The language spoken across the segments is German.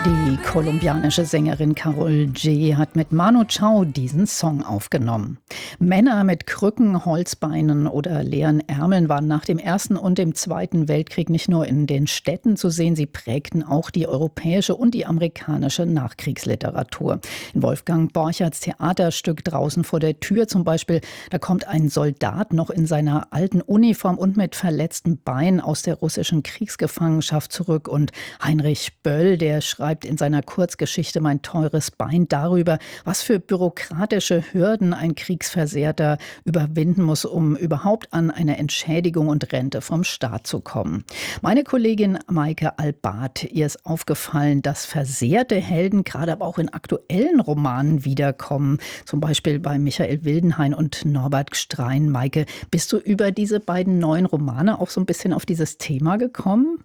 Die kolumbianische Sängerin Karol G. hat mit Manu Chao diesen Song aufgenommen. Männer mit Krücken, Holzbeinen oder leeren Ärmeln waren nach dem Ersten und dem Zweiten Weltkrieg nicht nur in den Städten zu sehen, sie prägten auch die europäische und die amerikanische Nachkriegsliteratur. In Wolfgang Borcherts Theaterstück Draußen vor der Tür zum Beispiel, da kommt ein Soldat noch in seiner alten Uniform und mit verletztem Bein aus der russischen Kriegsgefangenschaft zurück. Und Heinrich Böll, der schreibt in seiner Kurzgeschichte Mein teures Bein darüber, was für bürokratische Hürden ein Kriegsversehrter überwinden muss, um überhaupt an eine Entschädigung und Rente vom Staat zu kommen. Meine Kollegin Maike Albart, ihr ist aufgefallen, dass versehrte Helden gerade aber auch in aktuellen Romanen wiederkommen. Zum Beispiel bei Michael Wildenhain und Norbert Gstrein. Maike, bist du über diese beiden neuen Romane auch so ein bisschen auf dieses Thema gekommen?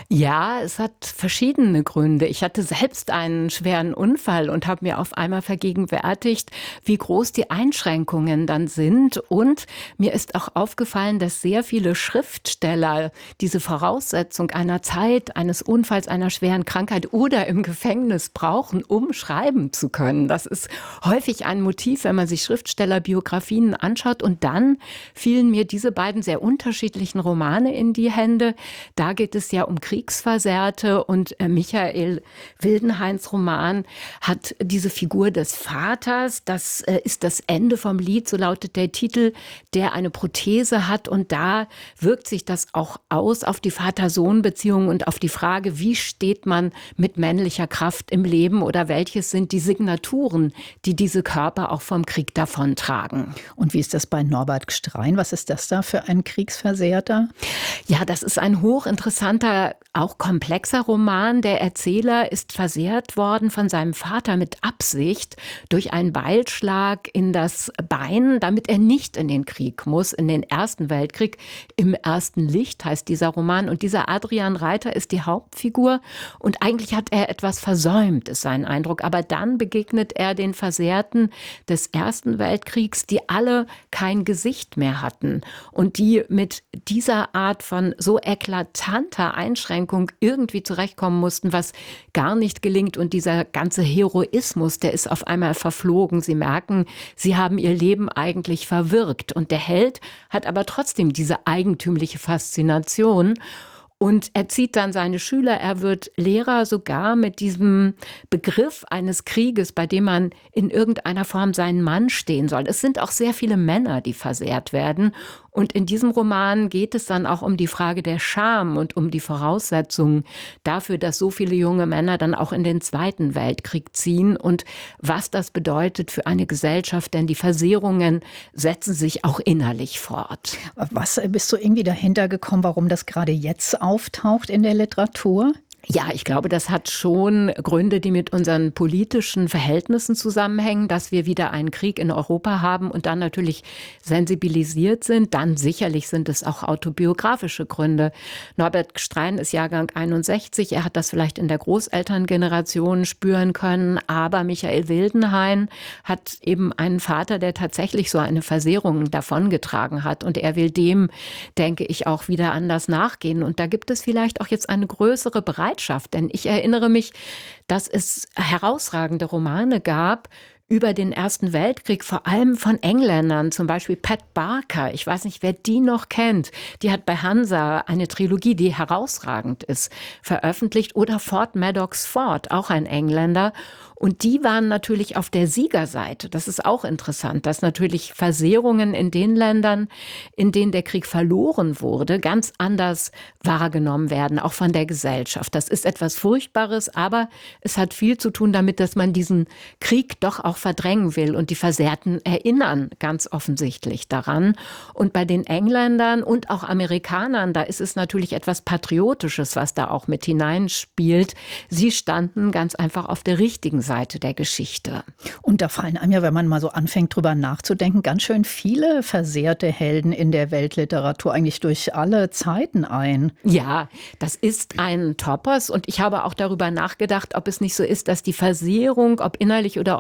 Ja, es hat verschiedene Gründe. Ich hatte selbst einen schweren Unfall und habe mir auf einmal vergegenwärtigt, wie groß die Einschränkungen dann sind. Und mir ist auch aufgefallen, dass sehr viele Schriftsteller diese Voraussetzung einer Zeit, eines Unfalls, einer schweren Krankheit oder im Gefängnis brauchen, um schreiben zu können. Das ist häufig ein Motiv, wenn man sich Schriftstellerbiografien anschaut. Und dann fielen mir diese beiden sehr unterschiedlichen Romane in die Hände. Da geht es ja um Kriegsversehrte und Michael Wildenhains Roman hat diese Figur des Vaters. Das ist das Ende vom Lied, so lautet der Titel, der eine Prothese hat. Und da wirkt sich das auch aus auf die Vater-Sohn-Beziehung und auf die Frage, wie steht man mit männlicher Kraft im Leben oder welches sind die Signaturen, die diese Körper auch vom Krieg davontragen. Und wie ist das bei Norbert Gstrein? Was ist das da für ein Kriegsversehrter? Ja, das ist ein hochinteressanter, auch komplexer Roman. Der Erzähler ist versehrt worden von seinem Vater mit Absicht durch einen Beilschlag in das Bein, damit er nicht in den Krieg muss, in den Ersten Weltkrieg. Im ersten Licht heißt dieser Roman. Und dieser Adrian Reiter ist die Hauptfigur. Und eigentlich hat er etwas versäumt, ist sein Eindruck. Aber dann begegnet er den Versehrten des Ersten Weltkriegs, die alle kein Gesicht mehr hatten und die mit dieser Art von so eklatanter Einschränkung irgendwie zurechtkommen mussten, was gar nicht gelingt. Und dieser ganze Heroismus, der ist auf einmal verflogen. Sie merken, sie haben ihr Leben eigentlich verwirkt. Und der Held hat aber trotzdem diese eigentümliche Faszination. Und er zieht dann seine Schüler, er wird Lehrer sogar mit diesem Begriff eines Krieges, bei dem man in irgendeiner Form seinen Mann stehen soll. Es sind auch sehr viele Männer, die versehrt werden. Und in diesem Roman geht es dann auch um die Frage der Scham und um die Voraussetzungen dafür, dass so viele junge Männer dann auch in den Zweiten Weltkrieg ziehen und was das bedeutet für eine Gesellschaft, denn die Versehrungen setzen sich auch innerlich fort. Was bist du irgendwie dahinter gekommen, warum das gerade jetzt auftaucht in der Literatur? Ja, ich glaube, das hat schon Gründe, die mit unseren politischen Verhältnissen zusammenhängen, dass wir wieder einen Krieg in Europa haben und dann natürlich sensibilisiert sind. Dann sicherlich sind es auch autobiografische Gründe. Norbert Gstrein ist Jahrgang 61. Er hat das vielleicht in der Großelterngeneration spüren können. Aber Michael Wildenhain hat eben einen Vater, der tatsächlich so eine Versehrung davongetragen hat. Und er will dem, denke ich, auch wieder anders nachgehen. Und da gibt es vielleicht auch jetzt eine größere Bereitschaft. Denn ich erinnere mich, dass es herausragende Romane gab über den Ersten Weltkrieg, vor allem von Engländern, zum Beispiel Pat Barker. Ich weiß nicht, wer die noch kennt. Die hat bei Hansa eine Trilogie, die herausragend ist, veröffentlicht. Oder Ford Madox Ford, auch ein Engländer. Und die waren natürlich auf der Siegerseite. Das ist auch interessant, dass natürlich Versehrungen in den Ländern, in denen der Krieg verloren wurde, ganz anders wahrgenommen werden, auch von der Gesellschaft. Das ist etwas Furchtbares, aber es hat viel zu tun damit, dass man diesen Krieg doch auch verdrängen will. Und die Versehrten erinnern ganz offensichtlich daran. Und bei den Engländern und auch Amerikanern, da ist es natürlich etwas Patriotisches, was da auch mit hineinspielt. Sie standen ganz einfach auf der richtigen Seite der Geschichte. Und da fallen einem ja, wenn man mal so anfängt, drüber nachzudenken, ganz schön viele versehrte Helden in der Weltliteratur, eigentlich durch alle Zeiten ein. Ja, das ist ein Topos und ich habe auch darüber nachgedacht, ob es nicht so ist, dass die Versehrung, ob innerlich oder äußerlich,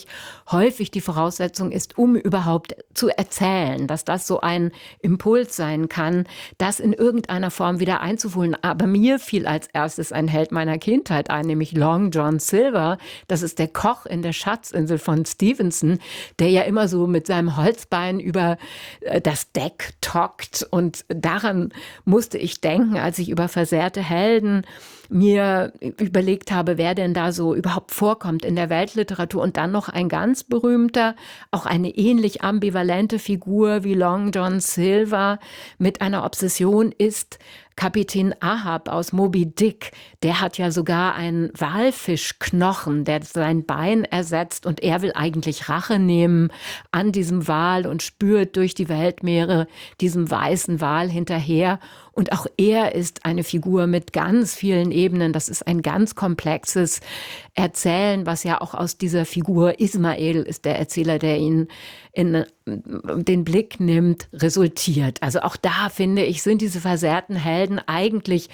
ich, häufig die Voraussetzung ist, um überhaupt zu erzählen, dass das so ein Impuls sein kann, das in irgendeiner Form wieder einzuholen. Aber mir fiel als erstes ein Held meiner Kindheit ein, nämlich Long John Silver. Das ist der Koch in der Schatzinsel von Stevenson, der ja immer so mit seinem Holzbein über das Deck tockt. Und daran musste ich denken, als ich über versehrte Helden mir überlegt habe, wer denn da so überhaupt vorkommt in der Weltliteratur. Und dann noch ein ganz berühmter, auch eine ähnlich ambivalente Figur wie Long John Silver mit einer Obsession ist Kapitän Ahab aus Moby Dick. Der hat ja sogar einen Walfischknochen, der sein Bein ersetzt, und er will eigentlich Rache nehmen an diesem Wal und spürt durch die Weltmeere diesem weißen Wal hinterher. Und auch er ist eine Figur mit ganz vielen Ebenen. Das ist ein ganz komplexes Erzählen, was ja auch aus dieser Figur Ismael ist der Erzähler, der ihn in den Blick nimmt, resultiert. Also auch da, finde ich, sind diese versehrten Helden eigentlich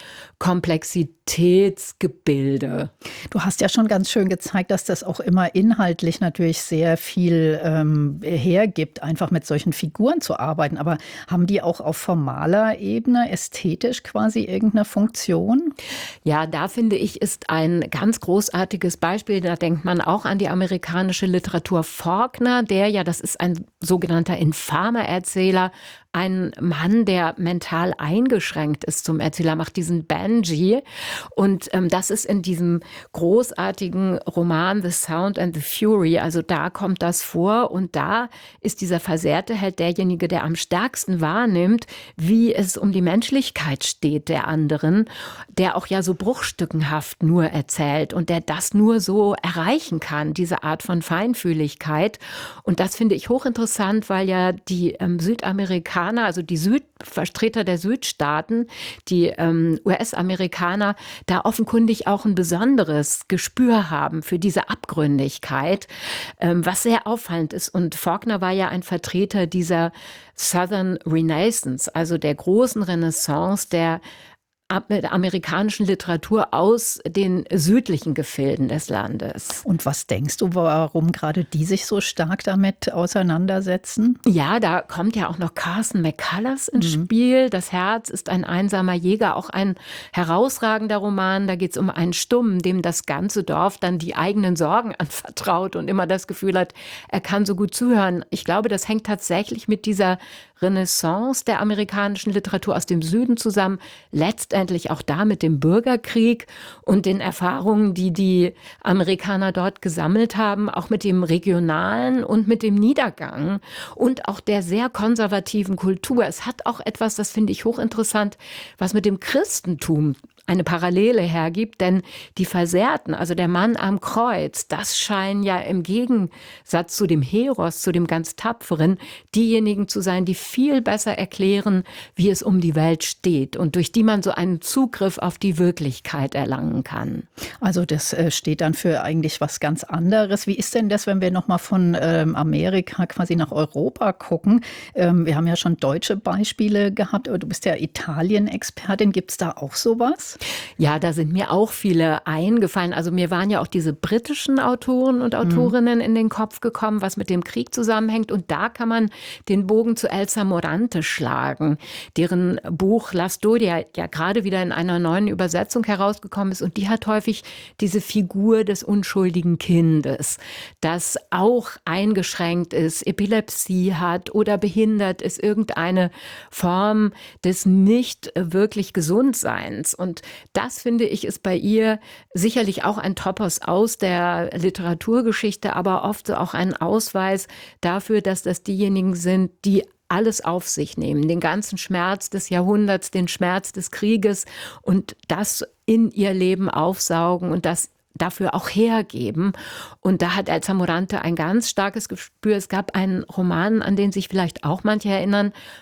Komplexitätsgebilde. Du hast ja schon ganz schön gezeigt, dass das auch immer inhaltlich natürlich sehr viel hergibt, einfach mit solchen Figuren zu arbeiten. Aber haben die auch auf formaler Ebene, ästhetisch quasi irgendeine Funktion? Ja, da finde ich, ist ein ganz großartiges Beispiel. Da denkt man auch an die amerikanische Literatur. Faulkner, der ja, das ist ein sogenannter infamer Erzähler, ein Mann, der mental eingeschränkt ist zum Erzähler, macht diesen Benji. Und das ist in diesem großartigen Roman The Sound and the Fury, also da kommt das vor. Und da ist dieser versehrte Held derjenige, der am stärksten wahrnimmt, wie es um die Menschlichkeit steht der anderen, der auch ja so bruchstückenhaft nur erzählt und der das nur so erreichen kann, diese Art von Feinfühligkeit. Und das finde ich hochinteressant, weil ja die Südamerikaner, also die Vertreter der Südstaaten, die US-Amerikaner, da offenkundig auch ein besonderes Gespür haben für diese Abgründigkeit, was sehr auffallend ist. Und Faulkner war ja ein Vertreter dieser Southern Renaissance, also der großen Renaissance der amerikanischen Literatur aus den südlichen Gefilden des Landes. Und was denkst du, warum gerade die sich so stark damit auseinandersetzen? Ja, da kommt ja auch noch Carson McCullers ins Spiel. Das Herz ist ein einsamer Jäger, auch ein herausragender Roman. Da geht es um einen Stummen, dem das ganze Dorf dann die eigenen Sorgen anvertraut und immer das Gefühl hat, er kann so gut zuhören. Ich glaube, das hängt tatsächlich mit dieser Renaissance der amerikanischen Literatur aus dem Süden zusammen, letztendlich auch da mit dem Bürgerkrieg und den Erfahrungen, die die Amerikaner dort gesammelt haben, auch mit dem regionalen und mit dem Niedergang und auch der sehr konservativen Kultur. Es hat auch etwas, das finde ich hochinteressant, was mit dem Christentum eine Parallele hergibt, denn die Versehrten, also der Mann am Kreuz, das scheinen ja im Gegensatz zu dem Heros, zu dem ganz Tapferen, diejenigen zu sein, die viel besser erklären, wie es um die Welt steht und durch die man so einen Zugriff auf die Wirklichkeit erlangen kann. Also das steht dann für eigentlich was ganz anderes. Wie ist denn das, wenn wir nochmal von Amerika quasi nach Europa gucken? Wir haben ja schon deutsche Beispiele gehabt, aber du bist ja Italien-Expertin. Gibt es da auch sowas? Ja, da sind mir auch viele eingefallen. Also mir waren ja auch diese britischen Autoren und Autorinnen in den Kopf gekommen, was mit dem Krieg zusammenhängt. Und da kann man den Bogen zu Elsa Morante schlagen, deren Buch La Storia ja gerade wieder in einer neuen Übersetzung herausgekommen ist. Und die hat häufig diese Figur des unschuldigen Kindes, das auch eingeschränkt ist, Epilepsie hat oder behindert ist, irgendeine Form des nicht wirklich Gesundseins. Und das, finde ich, ist bei ihr sicherlich auch ein Topos aus der Literaturgeschichte, aber oft auch ein Ausweis dafür, dass das diejenigen sind, die alles auf sich nehmen, den ganzen Schmerz des Jahrhunderts, den Schmerz des Krieges und das in ihr Leben aufsaugen und das dafür auch hergeben. Und da hat Elsa Morante ein ganz starkes Gespür. Es gab einen Roman, an den sich vielleicht auch manche erinnern,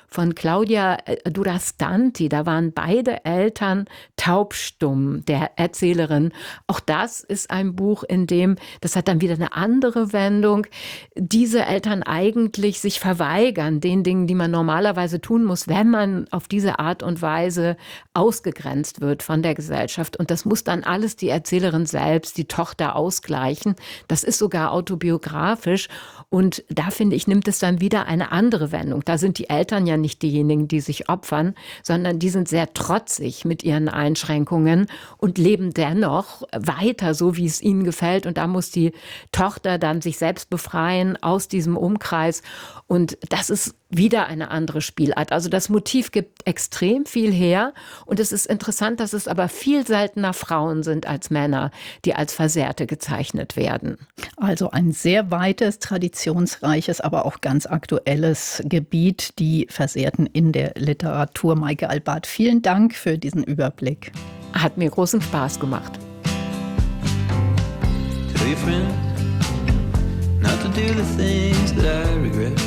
von Claudia Durastanti. Da waren beide Eltern taubstumm, der Erzählerin. Auch das ist ein Buch, in dem, das hat dann wieder eine andere Wendung, diese Eltern eigentlich sich verweigern, den Dingen, die man normalerweise tun muss, wenn man auf diese Art und Weise ausgegrenzt wird von der Gesellschaft. Und das muss dann alles die Erzählerin selbst, die Tochter, ausgleichen. Das ist sogar autobiografisch. Und da, finde ich, nimmt es dann wieder eine andere Wendung. Da sind die Eltern ja nicht diejenigen, die sich opfern, sondern die sind sehr trotzig mit ihren Einschränkungen und leben dennoch weiter, so wie es ihnen gefällt. Und da muss die Tochter dann sich selbst befreien aus diesem Umkreis. Und das ist wieder eine andere Spielart. Also das Motiv gibt extrem viel her. Und es ist interessant, dass es aber viel seltener Frauen sind als Männer, die als Versehrte gezeichnet werden. Also ein sehr weites, traditionsreiches, aber auch ganz aktuelles Gebiet, die Versehrten in der Literatur. Maike Albart, vielen Dank für diesen Überblick. Hat mir großen Spaß gemacht. Tell your friends not to do the things that I regret.